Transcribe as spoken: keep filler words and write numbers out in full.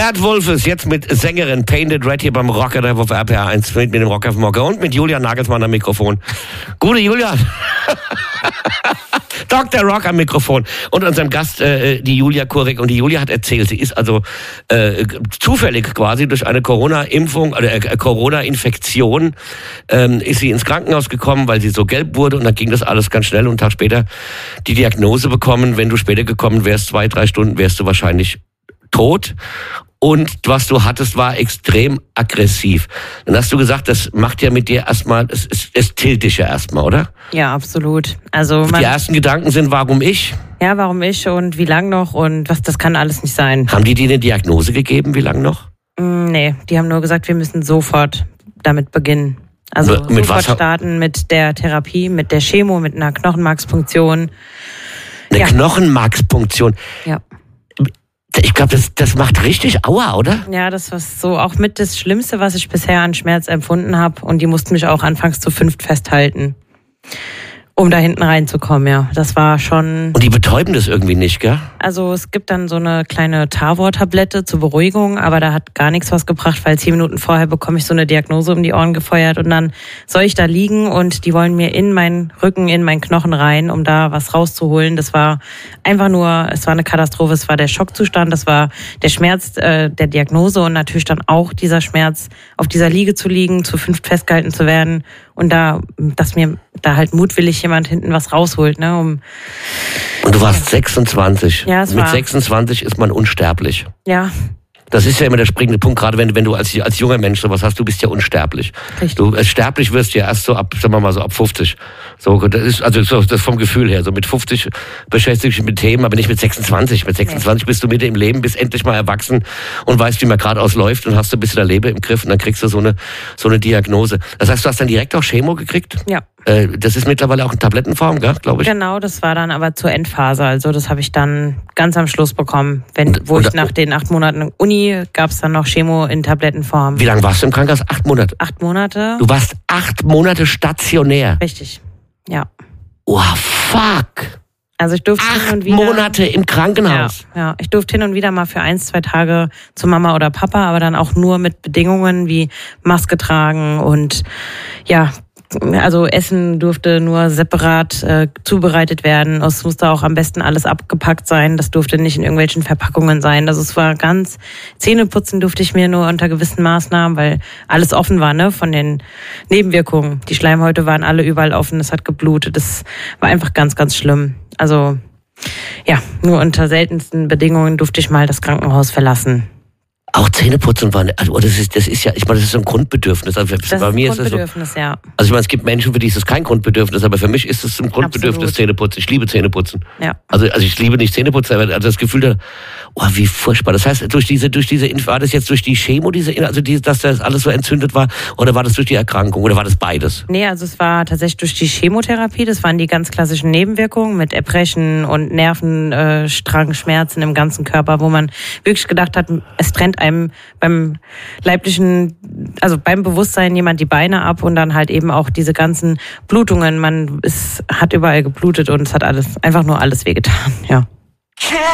Bert Wulfes jetzt mit Sängerin Painted Red hier beim Rocker der auf R P R eins mit dem Rocker vom Mocker und mit Julian Nagelsmann am Mikrofon. Gute Julian. Doktor Rock am Mikrofon. Und unserem Gast, äh, die Julia Kurek. Und die Julia hat erzählt, sie ist also äh, zufällig quasi durch eine Corona-Impfung, oder äh, Corona-Infektion, ähm, ist sie ins Krankenhaus gekommen, weil sie so gelb wurde. Und dann ging das alles ganz schnell. Und einen Tag später die Diagnose bekommen. Wenn du später gekommen wärst, zwei, drei Stunden, wärst du wahrscheinlich tot. Und was du hattest, war extrem aggressiv. Dann hast du gesagt, das macht ja mit dir erstmal, es, es, es tilt dich ja erstmal, oder? Ja, absolut. Also man, die ersten Gedanken sind, warum ich? Ja, warum ich und wie lang noch und was, das kann alles nicht sein. Haben die dir eine Diagnose gegeben, wie lang noch? Mm, nee, die haben nur gesagt, wir müssen sofort damit beginnen. Also mit, mit sofort was? starten mit der Therapie, mit der Chemo, mit einer Knochenmarkspunktion. Eine ja. Knochenmarkspunktion? Ja. Ich glaube, das, das macht richtig Aua, oder? Ja, das war so auch mit das Schlimmste, was ich bisher an Schmerz empfunden habe. Und die mussten mich auch anfangs zu fünft festhalten, um da hinten reinzukommen, ja. Das war schon... Und die betäuben das irgendwie nicht, gell? Also es gibt dann so eine kleine Tavor-Tablette zur Beruhigung, aber da hat gar nichts was gebracht, weil zehn Minuten vorher bekomme ich so eine Diagnose um die Ohren gefeuert und dann soll ich da liegen und die wollen mir in meinen Rücken, in meinen Knochen rein, um da was rauszuholen. Das war einfach nur, es war eine Katastrophe, es war der Schockzustand, das war der Schmerz äh, der Diagnose und natürlich dann auch dieser Schmerz, auf dieser Liege zu liegen, zu fünft festgehalten zu werden und da, dass mir da halt mutwillig jemand hinten was rausholt, ne, um... Und du warst sechsundzwanzig. Ja, es Mit war. sechsundzwanzig ist man unsterblich. Ja. Das ist ja immer der springende Punkt, gerade wenn, wenn du als, als junger Mensch sowas hast, du bist ja unsterblich. Richtig. Du äh, sterblich wirst ja erst so ab, sagen wir mal so ab fünfzig. So, das ist, also so, das vom Gefühl her. So mit fünfzig beschäftigst du dich mit Themen, aber nicht mit sechsundzwanzig. Mit sechsundzwanzig bist du Mitte im Leben, bist endlich mal erwachsen und weißt, wie man geradeaus läuft und hast du ein bisschen dein Leben im Griff und dann kriegst du so eine, so eine Diagnose. Das heißt, du hast dann direkt auch Chemo gekriegt? Ja. Äh, das ist mittlerweile auch in Tablettenform, gell, glaube ich? Genau, das war dann aber zur Endphase. Also das habe ich dann ganz am Schluss bekommen. Wenn, und, wo und, ich nach den acht Monaten Uni gab es dann noch Chemo in Tablettenform. Wie lange warst du im Krankenhaus? Acht Monate? Acht Monate. Du warst acht Monate stationär? Richtig, ja. Oh, fuck! Also ich durfte Acht hin und wieder, Monate im Krankenhaus? Ja, ja, ich durfte hin und wieder mal für eins, zwei Tage zu Mama oder Papa, aber dann auch nur mit Bedingungen wie Maske tragen und ja, also Essen durfte nur separat äh, zubereitet werden. Es musste auch am besten alles abgepackt sein. Das durfte nicht in irgendwelchen Verpackungen sein. Also es war ganz... Zähneputzen durfte ich mir nur unter gewissen Maßnahmen, weil alles offen war, ne, von den Nebenwirkungen. Die Schleimhäute waren alle überall offen, es hat geblutet. Das war einfach ganz, ganz schlimm. Also ja, nur unter seltensten Bedingungen durfte ich mal das Krankenhaus verlassen. Auch Zähneputzen war, also das ist, das ist ja, ich meine, das ist so ein Grundbedürfnis. Also das bei ist mir ein Grundbedürfnis, ist das so, ja. Also ich meine, es gibt Menschen, für die ist das kein Grundbedürfnis, aber für mich ist es ein Grundbedürfnis, Absolut. Zähneputzen. Ich liebe Zähneputzen. Ja. Also, also ich liebe nicht Zähneputzen, aber das Gefühl da, oh, wie furchtbar. Das heißt, durch diese, durch diese, war das jetzt durch die Chemo, diese, also die, dass das alles so entzündet war, oder war das durch die Erkrankung, oder war das beides? Nee, also es war tatsächlich durch die Chemotherapie. Das waren die ganz klassischen Nebenwirkungen mit Erbrechen und Nervenstrangschmerzen im ganzen Körper, wo man wirklich gedacht hat, es trennt einem beim leiblichen, also beim Bewusstsein jemand die Beine ab und dann halt eben auch diese ganzen Blutungen. Man es hat überall geblutet und es hat alles, einfach nur alles wehgetan, ja.